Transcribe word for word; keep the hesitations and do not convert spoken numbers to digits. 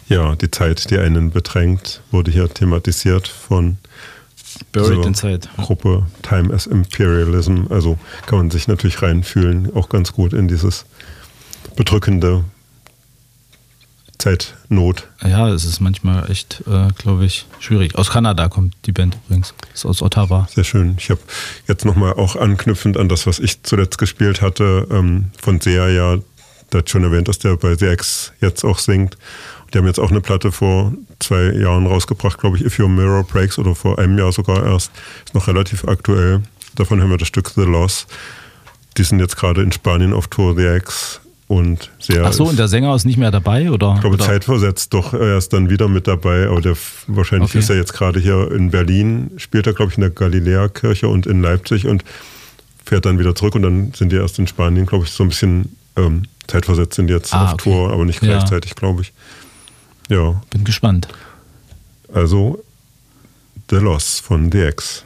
Ja, die Zeit, die einen bedrängt, wurde hier thematisiert von Buried in Zeit. Gruppe Time as Imperialism. Also kann man sich natürlich reinfühlen, auch ganz gut in dieses bedrückende Zeitnot. Ja, es ist manchmal echt, äh, glaube ich, schwierig. Aus Kanada kommt die Band übrigens. Ist aus Ottawa. Sehr schön. Ich habe jetzt nochmal auch anknüpfend an das, was ich zuletzt gespielt hatte, ähm, von Sea, ja, da hat schon erwähnt, dass der bei The X jetzt auch singt. Die haben jetzt auch eine Platte vor zwei Jahren rausgebracht, glaube ich, If Your Mirror Breaks, oder vor einem Jahr sogar erst. Ist noch relativ aktuell. Davon haben wir das Stück The Loss. Die sind jetzt gerade in Spanien auf Tour, The X. Und sehr. Ach so, und der Sänger ist nicht mehr dabei, oder? Ich glaube, oder? zeitversetzt doch, er ist dann wieder mit dabei, aber der, wahrscheinlich Okay. ist er jetzt gerade hier in Berlin, spielt er, glaube ich, in der Galiläa-Kirche und in Leipzig und fährt dann wieder zurück und dann sind die erst in Spanien, glaube ich, so ein bisschen ähm, zeitversetzt sind die jetzt Ah, auf okay. Tour, aber nicht Ja. gleichzeitig, glaube ich. Ja. Bin gespannt. Also The Loss von The X.